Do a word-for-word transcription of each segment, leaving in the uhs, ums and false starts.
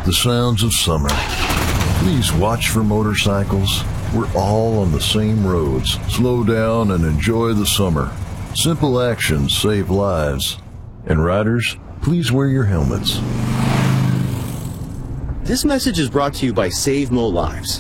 the sounds of summer. Please watch for motorcycles. We're all on the same roads. Slow down and enjoy the summer. Simple actions save lives. And riders, please wear your helmets. This message is brought to you by Save Mo Lives.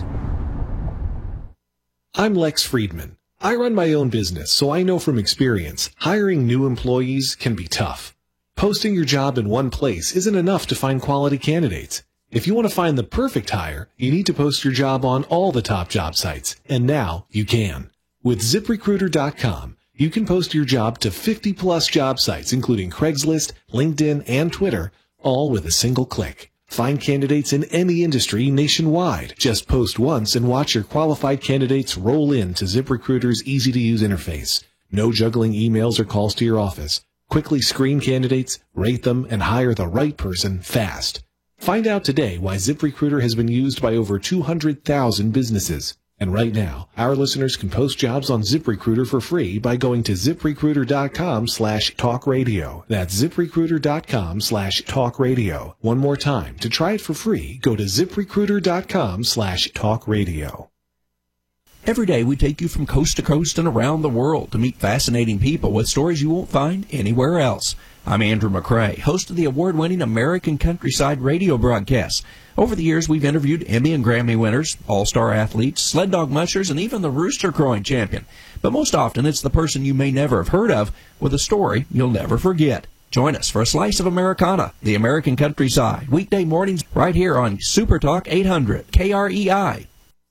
I'm Lex Friedman. I run my own business, so I know from experience, hiring new employees can be tough. Posting your job in one place isn't enough to find quality candidates. If you want to find the perfect hire, you need to post your job on all the top job sites, and now you can. With zip recruiter dot com, you can post your job to fifty plus job sites, including Craigslist, LinkedIn, and Twitter, all with a single click. Find candidates in any industry nationwide. Just post once and watch your qualified candidates roll in to ZipRecruiter's easy-to-use interface. No juggling emails or calls to your office. Quickly screen candidates, rate them, and hire the right person fast. Find out today why ZipRecruiter has been used by over two hundred thousand businesses. And right now, our listeners can post jobs on ZipRecruiter for free by going to zip recruiter dot com slash talk radio. That's zip recruiter dot com slash talk radio. One more time, to try it for free, go to zip recruiter dot com slash talk radio. Every day we take you from coast to coast and around the world to meet fascinating people with stories you won't find anywhere else. I'm Andrew McCrae, host of the award-winning American Countryside radio broadcasts. Over the years, we've interviewed Emmy and Grammy winners, all-star athletes, sled dog mushers, and even the rooster crowing champion. But most often, it's the person you may never have heard of with a story you'll never forget. Join us for a slice of Americana, the American Countryside, weekday mornings right here on Super Talk eight hundred K R E I.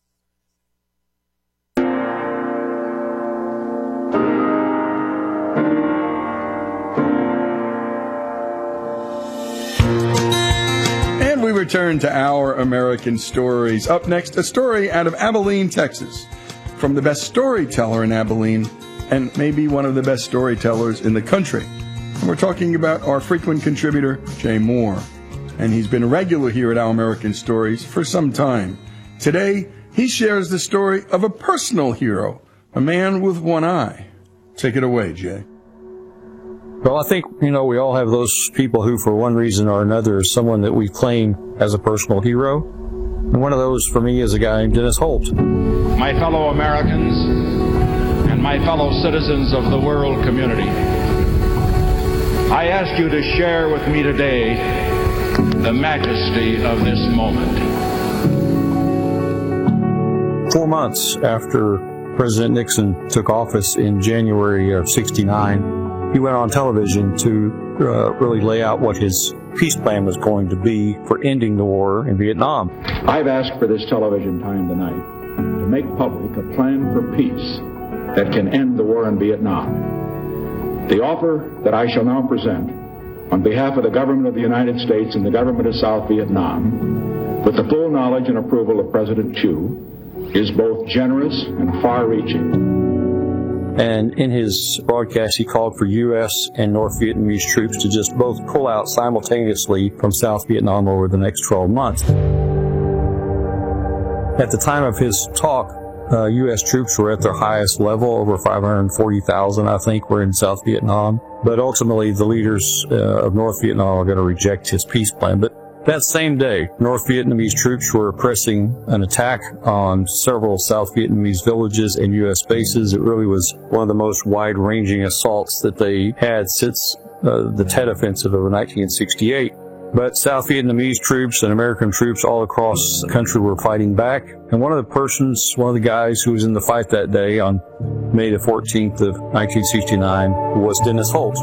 Return to our American stories. Up next, a story out of Abilene, Texas, from the best storyteller in Abilene and maybe one of the best storytellers in the country. And we're talking about our frequent contributor, Jay Moore. And he's been a regular here at Our American Stories for some time. Today, he shares the story of a personal hero, a man with one eye. Take it away, Jay. Well, I think, you know, we all have those people who, for one reason or another, is someone that we claim as a personal hero. And one of those, for me, is a guy named Dennis Holt. My fellow Americans and my fellow citizens of the world community, I ask you to share with me today the majesty of this moment. Four months after President Nixon took office in January of sixty-nine, he went on television to uh, really lay out what his peace plan was going to be for ending the war in Vietnam. I've asked for this television time tonight to make public a plan for peace that can end the war in Vietnam. The offer that I shall now present on behalf of the government of the United States and the government of South Vietnam, with the full knowledge and approval of President Thieu, is both generous and far-reaching. And in his broadcast, he called for U S and North Vietnamese troops to just both pull out simultaneously from South Vietnam over the next twelve months. At the time of his talk, uh, U S troops were at their highest level. Over five hundred forty thousand, I think, were in South Vietnam. But ultimately, the leaders uh, of North Vietnam are going to reject his peace plan. But that same day, North Vietnamese troops were pressing an attack on several South Vietnamese villages and U S bases. It really was one of the most wide-ranging assaults that they had since uh, the Tet Offensive of nineteen sixty-eight. But South Vietnamese troops and American troops all across the country were fighting back. And one of the persons, one of the guys who was in the fight that day on May the fourteenth of nineteen sixty-nine was Dennis Holt.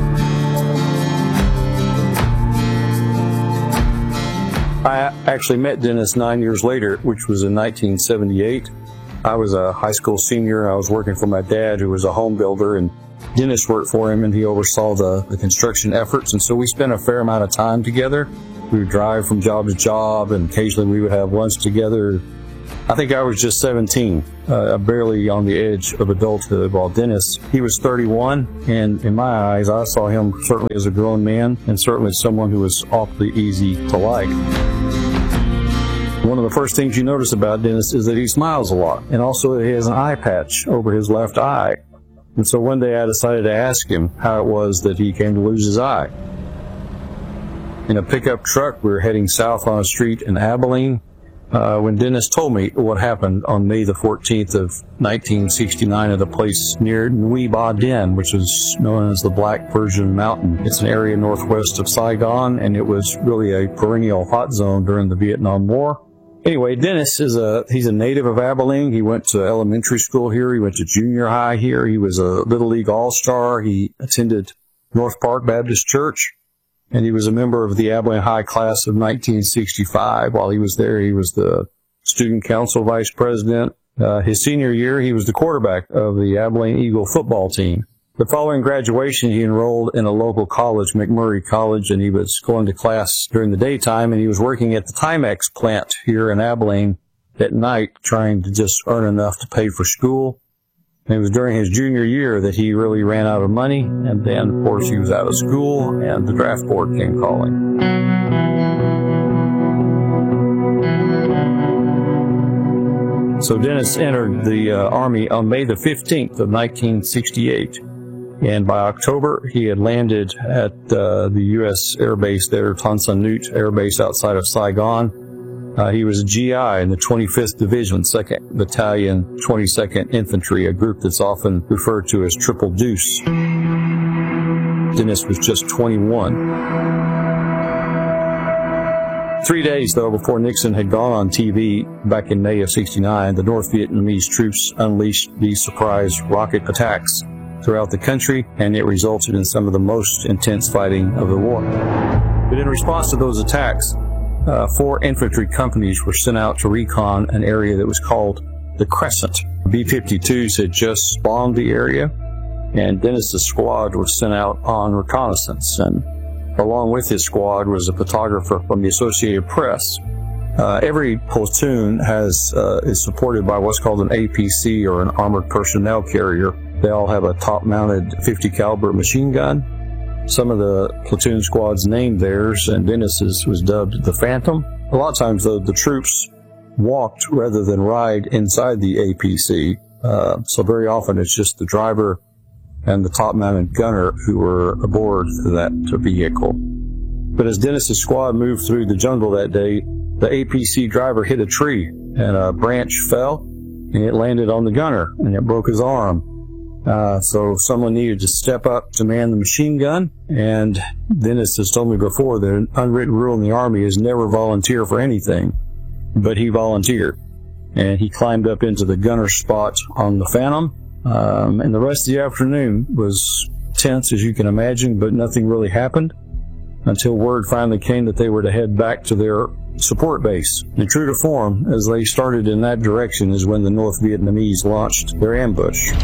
I actually met Dennis nine years later, which was in nineteen seventy-eight. I was a high school senior. I was working for my dad, who was a home builder, and Dennis worked for him, and he oversaw the, the construction efforts. And so we spent a fair amount of time together. We would drive from job to job, and occasionally we would have lunch together. I think I was just seventeen, uh, barely on the edge of adulthood, while Dennis, he was thirty-one, and in my eyes, I saw him certainly as a grown man, and certainly someone who was awfully easy to like. One of the first things you notice about Dennis is that he smiles a lot, and also that he has an eye patch over his left eye. And so one day I decided to ask him how it was that he came to lose his eye. in a pickup truck. We were heading south on a street in Abilene uh, when Dennis told me what happened on May the fourteenth of nineteen sixty-nine at a place near Nguyen Ba Dinh, which is known as the Black Persian Mountain. It's an area northwest of Saigon, and it was really a perennial hot zone during the Vietnam War. Anyway, Dennis is a, he's a native of Abilene. He went to elementary school here. He went to junior high here. He was a Little League All-Star. He attended North Park Baptist Church, and he was a member of the Abilene High class of nineteen sixty-five. While he was there, he was the student council vice president. Uh, his senior year, he was the quarterback of the Abilene Eagle football team. But following graduation, he enrolled in a local college, McMurray College, and he was going to class during the daytime, and he was working at the Timex plant here in Abilene at night, trying to just earn enough to pay for school. And it was during his junior year that he really ran out of money, and then, of course, he was out of school, and the draft board came calling. So Dennis entered the uh, Army on May the fifteenth of nineteen sixty-eight. And by October, he had landed at uh, the U S Air Base there, Tan Son Nhut Air Base outside of Saigon. Uh, he was a G I in the twenty-fifth Division, second Battalion, twenty-second Infantry, a group that's often referred to as Triple Deuce. Dennis was just twenty-one. Three days, though, before Nixon had gone on T V back in May of sixty-nine, the North Vietnamese troops unleashed these surprise rocket attacks throughout the country, and it resulted in some of the most intense fighting of the war. But in response to those attacks, uh, four infantry companies were sent out to recon an area that was called the Crescent. B fifty-twos had just bombed the area, and Dennis's squad was sent out on reconnaissance, and along with his squad was a photographer from the Associated Press. Uh, every platoon has uh, is supported by what's called an A P C, or an armored personnel carrier. They all have a top-mounted fifty caliber machine gun. Some of the platoon squads named theirs, and Dennis's was dubbed the Phantom. A lot of times, though, the troops walked rather than ride inside the A P C. Uh, so very often it's just the driver and the top-mounted gunner who were aboard that vehicle. But as Dennis's squad moved through the jungle that day, the A P C driver hit a tree, and a branch fell, and it landed on the gunner, and it broke his arm. Uh, so someone needed to step up to man the machine gun, and Dennis has told me before that an unwritten rule in the Army is never volunteer for anything, but he volunteered, and he climbed up into the gunner spot on the Phantom, um, and the rest of the afternoon was tense, as you can imagine, but nothing really happened until word finally came that they were to head back to their support base. And true to form, as they started in that direction is when the North Vietnamese launched their ambush.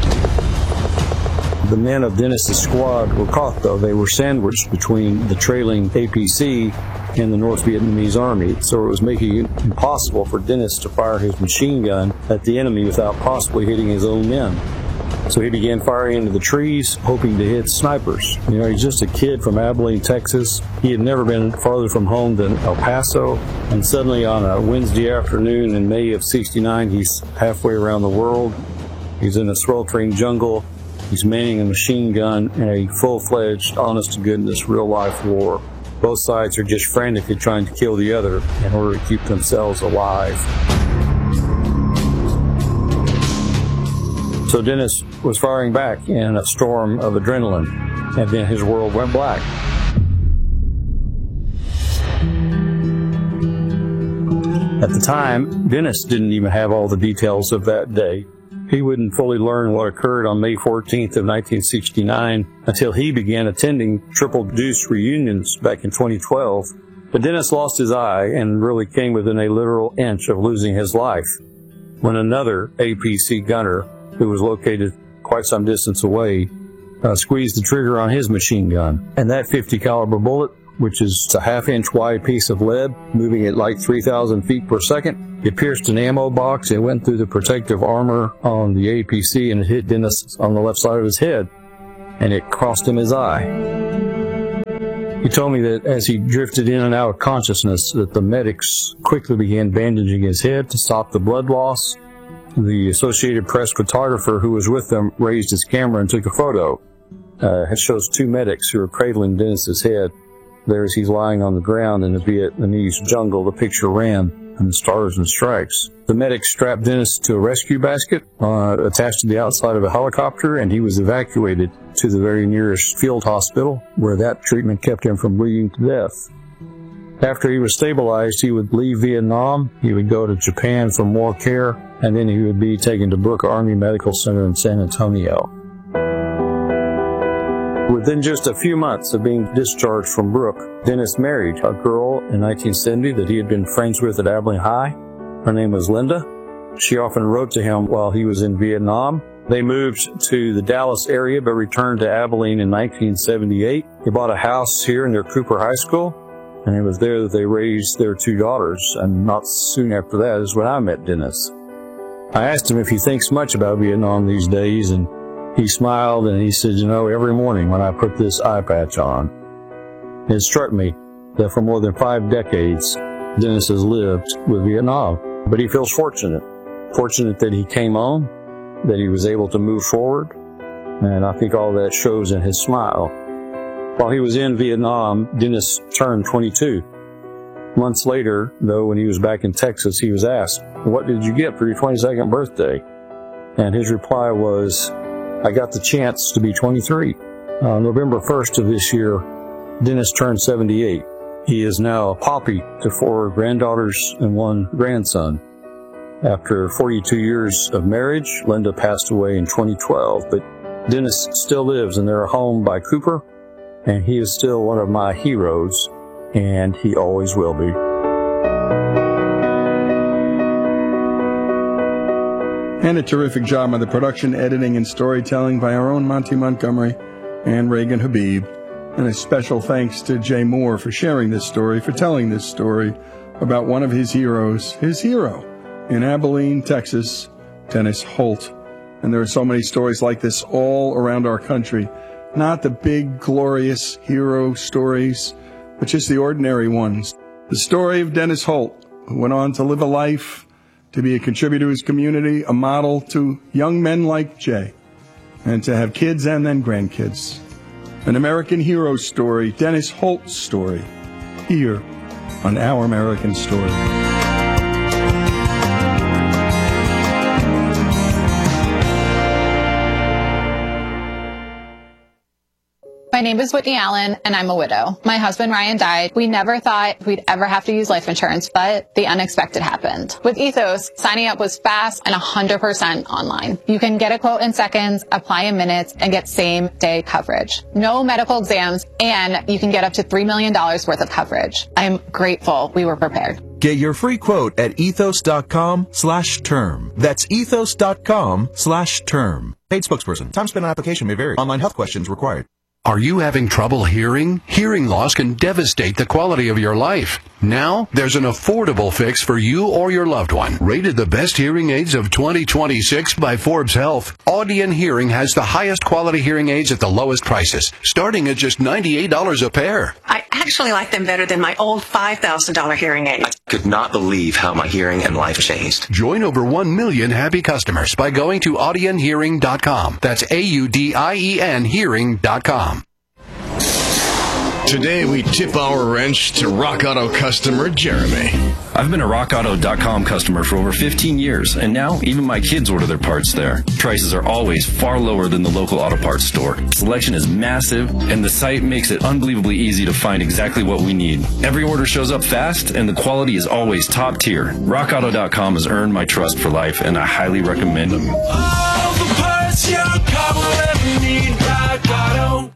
The men of Dennis's squad were caught, though. They were sandwiched between the trailing A P C and the North Vietnamese army, so it was making it impossible for Dennis to fire his machine gun at the enemy without possibly hitting his own men. So he began firing into the trees, hoping to hit snipers. You know, he's just a kid from Abilene, Texas. He had never been farther from home than El Paso, and suddenly on a Wednesday afternoon in May of sixty-nine, he's halfway around the world. He's in a sweltering jungle. He's manning a machine gun in a full-fledged, honest-to-goodness, real-life war. Both sides are just frantically trying to kill the other in order to keep themselves alive. So Dennis was firing back in a storm of adrenaline, and then his world went black. At the time, Dennis didn't even have all the details of that day. He wouldn't fully learn what occurred on May fourteenth of nineteen sixty-nine until he began attending Triple Deuce reunions back in twenty twelve. But Dennis lost his eye and really came within a literal inch of losing his life when another A P C gunner, who was located quite some distance away, uh, squeezed the trigger on his machine gun. And that fifty caliber bullet, which is a half inch wide piece of lead moving at like three thousand feet per second, it pierced an ammo box. It went through the protective armor on the A P C and it hit Dennis on the left side of his head, and it cost him his eye. He told me that as he drifted in and out of consciousness, that the medics quickly began bandaging his head to stop the blood loss. The Associated Press photographer who was with them raised his camera and took a photo. Uh, it shows two medics who are cradling Dennis's head there as he's lying on the ground in the Vietnamese jungle. The picture ran in the Stars and Stripes. The medics strapped Dennis to a rescue basket uh, attached to the outside of a helicopter, and he was evacuated to the very nearest field hospital, where that treatment kept him from bleeding to death. After he was stabilized, he would leave Vietnam, he would go to Japan for more care, and then he would be taken to Brooke Army Medical Center in San Antonio. Within just a few months of being discharged from Brooke, Dennis married a girl in nineteen seventy that he had been friends with at Abilene High. Her name was Linda. She often wrote to him while he was in Vietnam. They moved to the Dallas area but returned to Abilene in nineteen seventy-eight. They bought a house here near Cooper High School, and it was there that they raised their two daughters. And not soon after that is when I met Dennis. I asked him if he thinks much about Vietnam these days, and he smiled and he said, you know, every morning when I put this eye patch on, it struck me that for more than five decades, Dennis has lived with Vietnam. But he feels fortunate, fortunate that he came on, that he was able to move forward, and I think all that shows in his smile. While he was in Vietnam, Dennis turned twenty-two. Months later, though, when he was back in Texas, he was asked, what did you get for your twenty-second birthday? And his reply was, I got the chance to be twenty-three. On November first of this year, Dennis turned seventy-eight. He is now a poppy to four granddaughters and one grandson. After forty-two years of marriage, Linda passed away in twenty twelve, but Dennis still lives in their home by Cooper, and he is still one of my heroes, and he always will be. And a terrific job on the production, editing, and storytelling by our own Monty Montgomery and Reagan Habib. And a special thanks to Jay Moore for sharing this story, for telling this story about one of his heroes, his hero in Abilene, Texas, Dennis Holt. And there are so many stories like this all around our country. Not the big, glorious hero stories, but just the ordinary ones. The story of Dennis Holt, who went on to live a life, to be a contributor to his community, a model to young men like Jay, and to have kids and then grandkids. An American hero story, Dennis Holt's story, here on Our American Story. My name is Whitney Allen, and I'm a widow. My husband, Ryan, died. We never thought we'd ever have to use life insurance, but the unexpected happened. With Ethos, signing up was fast and one hundred percent online. You can get a quote in seconds, apply in minutes, and get same-day coverage. No medical exams, and you can get up to three million dollars worth of coverage. I'm grateful we were prepared. Get your free quote at ethos.com slash term. That's ethos.com slash term. Paid spokesperson. Time spent on application may vary. Online health questions required. Are you having trouble hearing? Hearing loss can devastate the quality of your life. Now, there's an affordable fix for you or your loved one. Rated the best hearing aids of twenty twenty-six by Forbes Health, Audion Hearing has the highest quality hearing aids at the lowest prices, starting at just ninety-eight dollars a pair. I actually like them better than my old five thousand dollars hearing aid. I could not believe how my hearing and life changed. Join over one million happy customers by going to audion hearing dot com. That's A U D I E N hearing dot com. Today, we tip our wrench to Rock Auto customer Jeremy. I've been a rock auto dot com customer for over fifteen years, and now even my kids order their parts there. Prices are always far lower than the local auto parts store. Selection is massive, and the site makes it unbelievably easy to find exactly what we need. Every order shows up fast, and the quality is always top tier. rock auto dot com has earned my trust for life, and I highly recommend them. All the parts your car will ever need, Rock Auto.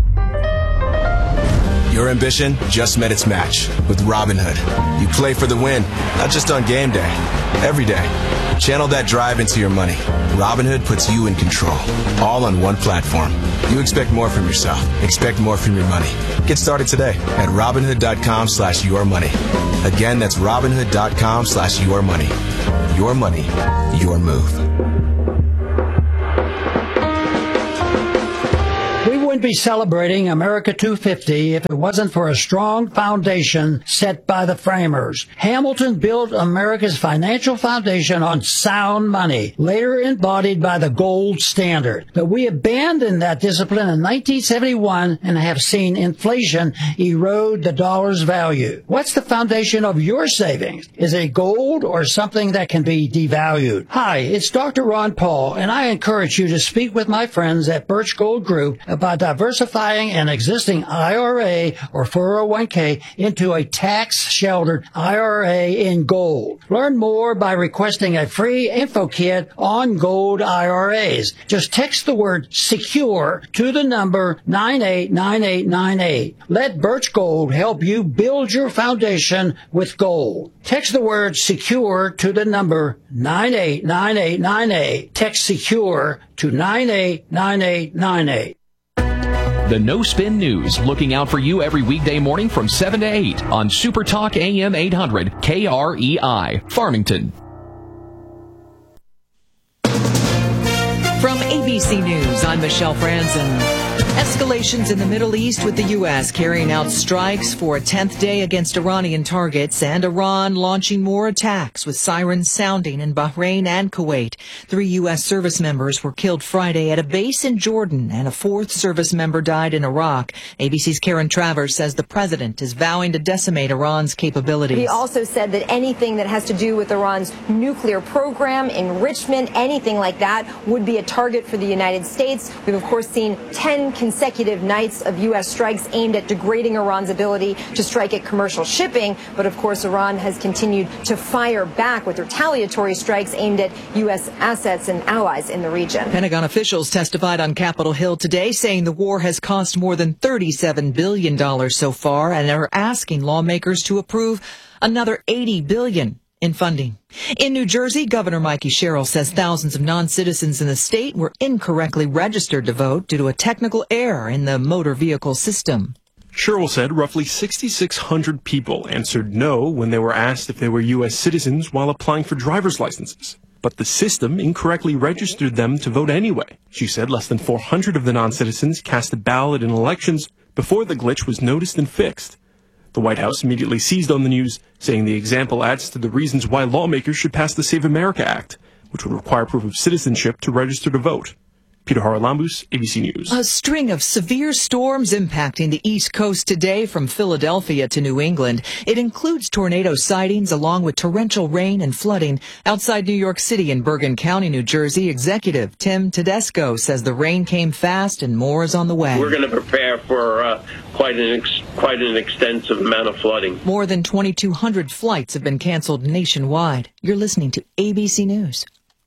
Your ambition just met its match with Robinhood. You play for the win, not just on game day, every day. Channel that drive into your money. Robinhood puts you in control, all on one platform. You expect more from yourself. Expect more from your money. Get started today at Robinhood.com slash your money. Again, that's Robinhood.com slash your money. Your money, your move. wouldn't be celebrating America two fifty if it wasn't for a strong foundation set by the framers. Hamilton built America's financial foundation on sound money, later embodied by the gold standard. But we abandoned that discipline in nineteen seventy-one and have seen inflation erode the dollar's value. What's the foundation of your savings? Is it gold or something that can be devalued? Hi, it's Doctor Ron Paul, and I encourage you to speak with my friends at Birch Gold Group about diversifying an existing I R A or four oh one k into a tax-sheltered I R A in gold. Learn more by requesting a free info kit on gold I R As. Just text the word SECURE to the number nine eight nine eight nine eight. Let Birch Gold help you build your foundation with gold. Text the word SECURE to the number nine eight nine eight nine eight. Text SECURE to nine eight nine eight nine eight. The No Spin News, looking out for you every weekday morning from seven to eight on Super Talk A M eight hundred K R E I, Farmington. From A B C News, I'm Michelle Franzen. Escalations in the Middle East with the U S carrying out strikes for a tenth day against Iranian targets and Iran launching more attacks with sirens sounding in Bahrain and Kuwait. Three U S service members were killed Friday at a base in Jordan and a fourth service member died in Iraq. A B C's Karen Travers says the president is vowing to decimate Iran's capabilities. He also said that anything that has to do with Iran's nuclear program, enrichment, anything like that would be a target for the United States. We've, of course, seen ten consecutive nights of U S strikes aimed at degrading Iran's ability to strike at commercial shipping. But, of course, Iran has continued to fire back with retaliatory strikes aimed at U S assets and allies in the region. Pentagon officials testified on Capitol Hill today saying the war has cost more than thirty-seven billion dollars so far and are asking lawmakers to approve another eighty billion dollars in funding. In New Jersey, Governor Mikey Sherrill says thousands of non-citizens in the state were incorrectly registered to vote due to a technical error in the motor vehicle system. Sherrill said roughly six thousand six hundred people answered no when they were asked if they were U S citizens while applying for driver's licenses. But the system incorrectly registered them to vote anyway. She said less than four hundred of the non-citizens cast a ballot in elections before the glitch was noticed and fixed. The White House immediately seized on the news, saying the example adds to the reasons why lawmakers should pass the Save America Act, which would require proof of citizenship to register to vote. Peter Haralambous, A B C News. A string of severe storms impacting the East Coast today from Philadelphia to New England. It includes tornado sightings along with torrential rain and flooding. Outside New York City in Bergen County, New Jersey, Executive Tim Tedesco says the rain came fast and more is on the way. We're going to prepare for uh, quite an ex- quite an extensive amount of flooding. More than twenty-two hundred flights have been canceled nationwide. You're listening to A B C News.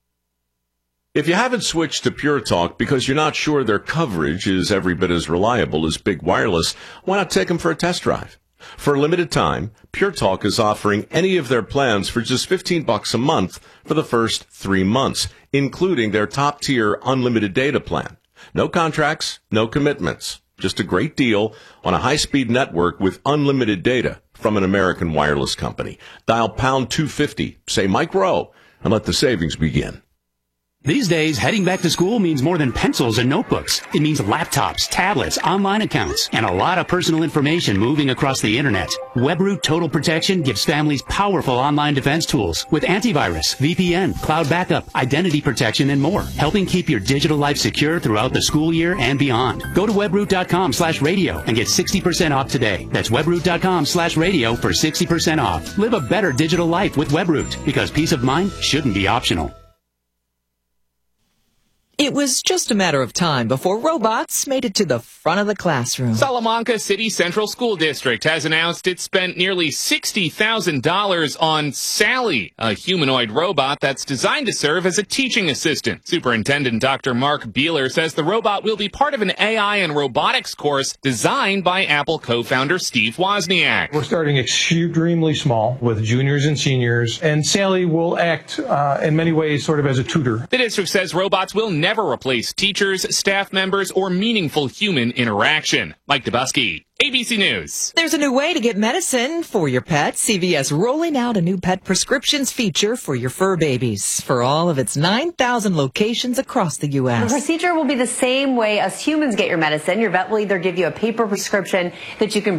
If you haven't switched to Pure Talk because you're not sure their coverage is every bit as reliable as Big Wireless, why not take them for a test drive? For a limited time, Pure Talk is offering any of their plans for just fifteen bucks a month for the first three months, including their top-tier unlimited data plan. No contracts, no commitments. Just a great deal on a high-speed network with unlimited data from an American wireless company. Dial pound two fifty, say Mike Rowe, and let the savings begin. These days, heading back to school means more than pencils and notebooks. It means laptops, tablets, online accounts, and a lot of personal information moving across the internet. WebRoot Total Protection gives families powerful online defense tools with antivirus, V P N, cloud backup, identity protection, and more, helping keep your digital life secure throughout the school year and beyond. Go to webroot.com slash radio and get sixty percent off today. That's webroot.com slash radio for sixty percent off. Live a better digital life with WebRoot, because peace of mind shouldn't be optional. It was just a matter of time before robots made it to the front of the classroom. Salamanca City Central School District has announced it spent nearly sixty thousand dollars on Sally, a humanoid robot that's designed to serve as a teaching assistant. Superintendent Doctor Mark Beeler says the robot will be part of an A I and robotics course designed by Apple co-founder Steve Wozniak. We're starting extremely small with juniors and seniors, and Sally will act uh, in many ways sort of as a tutor. The district says robots will never replace teachers, staff members, or meaningful human interaction. Mike Dubusky, A B C News. There's a new way to get medicine for your pet. C V S rolling out a new pet prescriptions feature for your fur babies for all of its nine thousand locations across the U S. The procedure will be the same way as humans get your medicine. Your vet will either give you a paper prescription that you can